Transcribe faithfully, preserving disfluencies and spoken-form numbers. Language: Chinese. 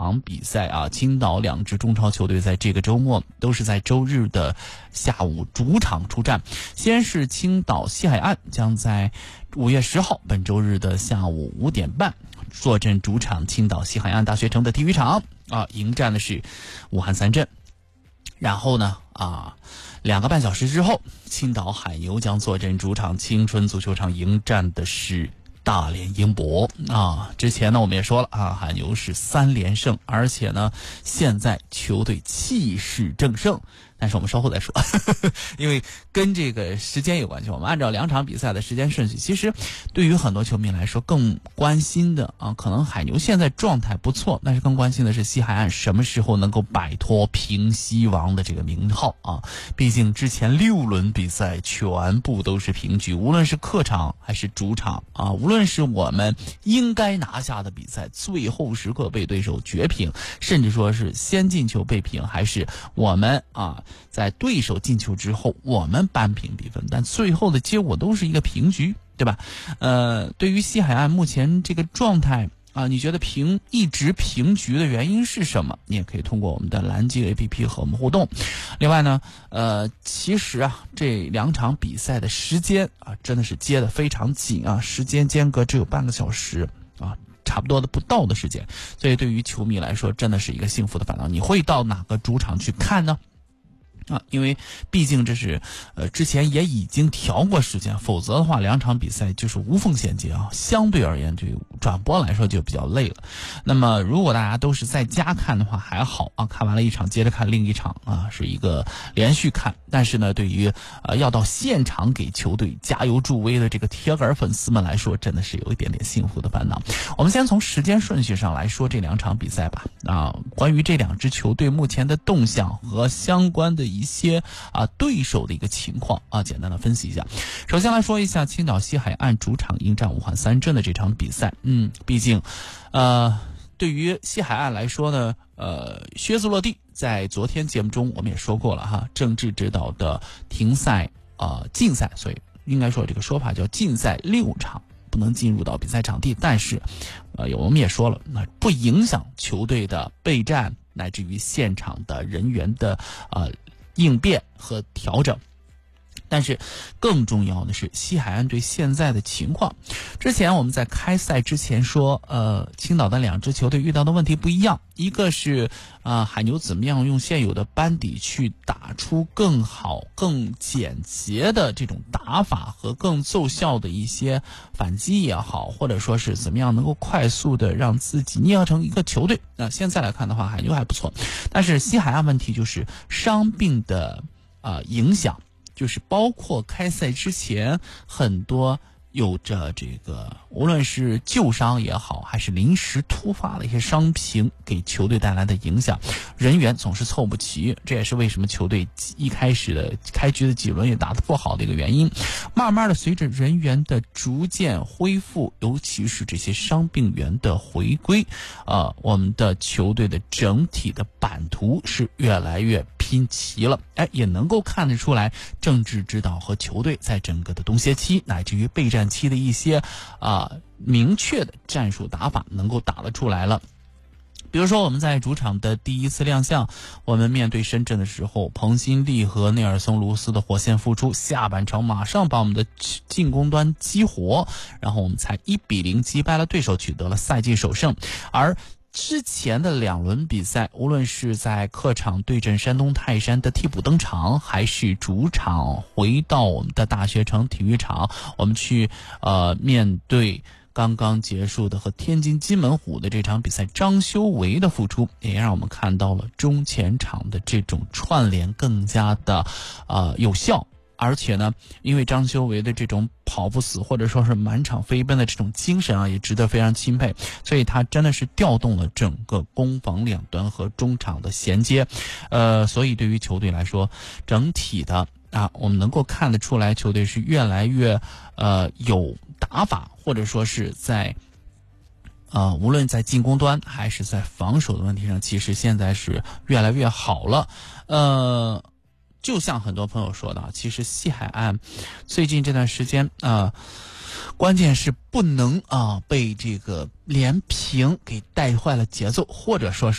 场比赛啊，青岛两支中超球队在这个周末都是在周日的下午主场出战。先是青岛西海岸将在五月十号本周日的下午五点半坐镇主场青岛西海岸大学城的体育场啊，迎战的是武汉三镇。然后呢啊，两个半小时之后，青岛海牛将坐镇主场青春足球场迎战的是大连英博啊。之前呢我们也说了啊，海牛是三连胜，而且呢现在球队气势正盛。但是我们稍后再说因为跟这个时间有关系，我们按照两场比赛的时间顺序，其实对于很多球迷来说更关心的啊，可能海牛现在状态不错，但是更关心的是西海岸什么时候能够摆脱平西王的这个名号啊。毕竟之前六轮比赛全部都是平局，无论是客场还是主场啊，无论是我们应该拿下的比赛最后时刻被对手绝平，甚至说是先进球被平，还是我们啊在对手进球之后我们扳平比分，但最后的结果都是一个平局，对吧？呃，对于西海岸目前这个状态啊，你觉得平一直平局的原因是什么？你也可以通过我们的蓝鲸 A P P 和我们互动。另外呢，呃，其实啊，这两场比赛的时间啊，真的是接得非常紧啊，时间间隔只有半个小时啊。差不多的不到的时间，所以对于球迷来说真的是一个幸福的烦恼。你会到哪个主场去看呢？啊，因为毕竟这是呃之前也已经调过时间，否则的话两场比赛就是无缝衔接啊，相对而言对于转播来说就比较累了。那么如果大家都是在家看的话还好啊，看完了一场接着看另一场啊，是一个连续看。但是呢，对于呃要到现场给球队加油助威的这个铁杆粉丝们来说，真的是有一点点幸福的烦恼。我们先从时间顺序上来说这两场比赛吧。啊，关于这两支球队目前的动向和相关的一些啊对手的一个情况啊，简单的分析一下。首先来说一下青岛西海岸主场迎战武汉三镇的这场比赛。嗯，毕竟，呃，对于西海岸来说呢，呃，靴子落地，在昨天节目中我们也说过了哈，郑智指导的停赛啊、呃、禁赛，所以应该说这个说法叫禁赛六场。不能进入到比赛场地，但是，呃，我们也说了，那不影响球队的备战，乃至于现场的人员的呃应变和调整。但是更重要的是西海岸队现在的情况。之前我们在开赛之前说，呃，青岛的两支球队遇到的问题不一样，一个是啊、呃，海牛怎么样用现有的班底去打出更好、更简洁的这种打法和更奏效的一些反击也好，或者说是怎么样能够快速的让自己捏合成一个球队。那现在来看的话，海牛还不错，但是西海岸问题就是伤病的啊、呃、影响。就是包括开赛之前很多有着这个无论是旧伤也好，还是临时突发的一些伤病给球队带来的影响，人员总是凑不齐，这也是为什么球队一开始的开局的几轮也打得不好的一个原因。慢慢的随着人员的逐渐恢复，尤其是这些伤病员的回归，呃，我们的球队的整体的版图是越来越拼齐了。哎，也能够看得出来郑智指导和球队在整个的冬歇期乃至于备战期的一些啊、呃、明确的战术打法能够打得出来了。比如说我们在主场的第一次亮相，我们面对深圳的时候，彭新立和内尔松卢斯的火线复出，下半场马上把我们的进攻端激活，然后我们才一比零击败了对手，取得了赛季首胜。而之前的两轮比赛，无论是在客场对阵山东泰山的替补登场，还是主场回到我们的大学城体育场，我们去呃面对刚刚结束的和天津津门虎的这场比赛，张修为的复出也让我们看到了中前场的这种串联更加的呃有效。而且呢，因为张修为的这种跑不死或者说是满场飞奔的这种精神啊，也值得非常钦佩，所以他真的是调动了整个攻防两端和中场的衔接。呃，所以对于球队来说，整体的啊，我们能够看得出来，球队是越来越呃有打法，或者说是在呃无论在进攻端还是在防守的问题上，其实现在是越来越好了。呃就像很多朋友说的，其实西海岸最近这段时间啊、呃，关键是不能啊、呃、被这个连平给带坏了节奏，或者说是